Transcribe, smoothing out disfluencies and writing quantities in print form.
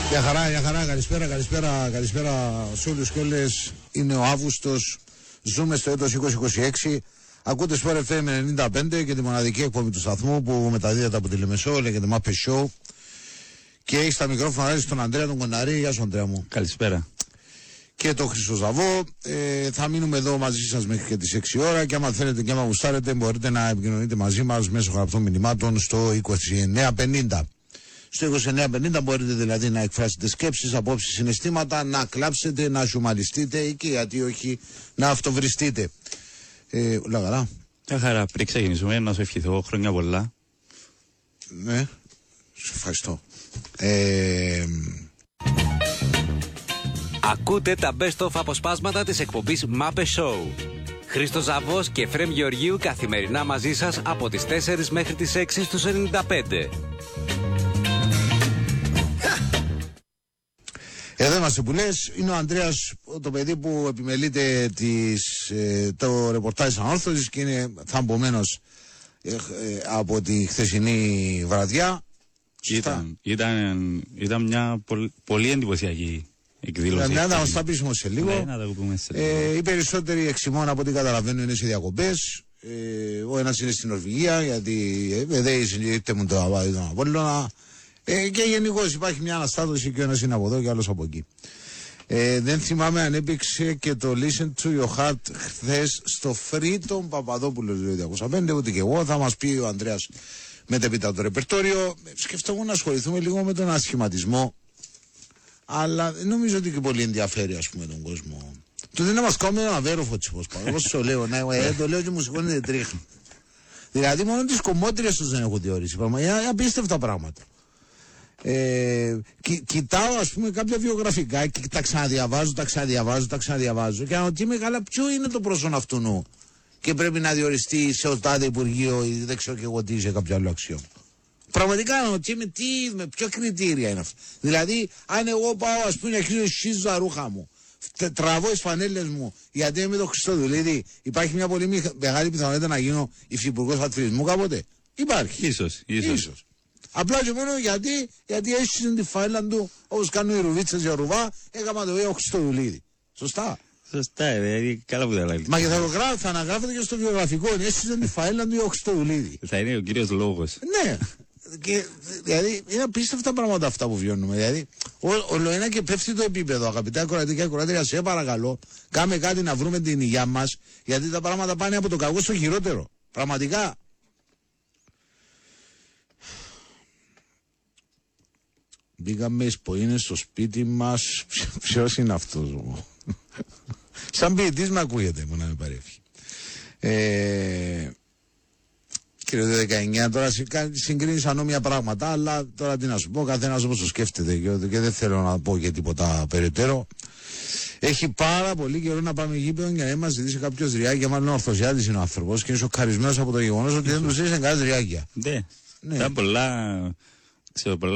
Γεια χαρά, καλησπέρα σε όλους και όλες. Είναι ο Αύγουστος, ζούμε στο έτος 2026. Ακούτε Sport FM 95 και τη μοναδική εκπομπή του σταθμού που μεταδίδεται από τη Λεμεσό, λέγεται Muppet Show. Και έχει στα μικρόφωνα τον Ανδρέα τον Κοναρή. Γεια σου, Ανδρέα μου. Καλησπέρα. Και τον Χρυσοζαβό. Θα μείνουμε εδώ μαζί σας μέχρι και τις 6 ώρα. Και άμα θέλετε και άμα γουστάρετε, μπορείτε να επικοινωνείτε μαζί μας μέσω γραπτών μηνυμάτων στο 2950. Στο 2950 μπορείτε δηλαδή να εκφράσετε σκέψεις, απόψεις, συναισθήματα, να κλάψετε, να σιωμαλιστείτε ή και γιατί όχι να αυτοβριστείτε. Λαγαρά. Μια χαρά, πριν ξεκινήσουμε να σου ευχηθώ χρόνια πολλά. Ναι, σου ευχαριστώ. Ακούτε τα best of αποσπάσματα της εκπομπής Muppet Show. Χρήστος Ζαβός και Φρέμ Γεωργίου καθημερινά μαζί σας από τις 4 μέχρι τις 6 στους 95. Εδώ είμαστε που λες, είναι ο Ανδρέας, το παιδί που επιμελείται το ρεπορτάζ ανόρθωσης και είναι θαμπομένος από τη χθεσινή βραδιά. Ήταν μια πολύ εντυπωσιακή εκδήλωση. Να μας τα πείσουμε σε λίγο. Ναι, να τα πούμε σε λίγο. Οι περισσότεροι εξημών από ό,τι καταλαβαίνω είναι σε διακοπές. Ο ένας είναι στην Νορβηγία γιατί δεν είτε μου το Απόλλωνα. Και γενικώς υπάρχει μια αναστάτωση και ο ένας είναι από εδώ και ο άλλος από εκεί. Δεν θυμάμαι αν έπαιξε και το Listen to Your Heart χθες στο Freedom Παπαδόπουλος 205, ούτε και εγώ. Θα μας πει ο Ανδρέας μετέπειτα το ρεπερτόριο. Σκεφτόμουν να ασχοληθούμε λίγο με τον ασχηματισμό, αλλά δεν νομίζω ότι και πολύ ενδιαφέρει ας πούμε τον κόσμο. Του δεν μας κάνουμε ένα βέροφο τσίπος πάνω. Όπως το λέω, το λέω και μου σηκώνεται τρίχα. Δηλαδή μόνο τις κομμότριες τους δεν έχω διορίσει. Απίστευτα πράγματα. Κοιτάω ας πούμε κάποια βιογραφικά και τα ξαναδιαβάζω και αναρωτιέμαι καλά ποιο είναι το πρόσωπο αυτού νου και πρέπει να διοριστεί σε ως τάδε υπουργείο ή δεν ξέρω και εγώ τι σε κάποιο άλλο αξιό. Πραγματικά αναρωτιέμαι με ποια κριτήρια είναι αυτά. Δηλαδή αν εγώ πάω ας πούμε να χρήσω τα ρούχα μου, τραβώ τις φανέλες μου γιατί είμαι το Χριστοδουλίδη, υπάρχει μια πολύ μεγάλη πιθανότητα να γίνω υφυπουργός αθλητισμού κάποτε. Υπάρχει. Ίσως. Απλά και μόνο γιατί έσχιζε τη φάιλα του όπως κάνουν οι ρουβίτσες για ρουβά, έκαμα το ο Χριστοδουλίδη. Σωστά. Σωστά, καλά που τα λέει. Μα και θα αναγράφεται και στο βιογραφικό, έσχιζε τη φάιλα του ο Χριστοδουλίδη. Θα είναι ο κύριος λόγος. Ναι. Και, δηλαδή είναι απίστευτα πράγματα αυτά που βιώνουμε. Δηλαδή, όλο ένα και πέφτει το επίπεδο. Αγαπητά ακροατικά και ακροατήρια, σε παρακαλώ, κάμε κάτι να βρούμε την υγεία μας, γιατί τα πράγματα πάνε από το κακό στο χειρότερο. Πραγματικά. Μπήκαμε που είναι στο σπίτι μας. Ποιος είναι αυτός μου? Σαν ποιητής με ακούγεται μου να με παρεύχει. Κύριε 19, τώρα συγκρίνεις ανώμια πράγματα, αλλά τώρα τι να σου πω, καθένας όπως το σκέφτεται και δεν θέλω να πω και τίποτα περαιτέρω. Έχει πάρα πολύ καιρό να πάμε γήπεδο για να μας ζητήσει κάποιος ριάκια, μάλλον ορθωσιάτης είναι ο άνθρωπος και είναι σοκαρισμένος από το γεγονός ότι δεν του ζήτησαν κάτι ριάκια. Ναι, πολλά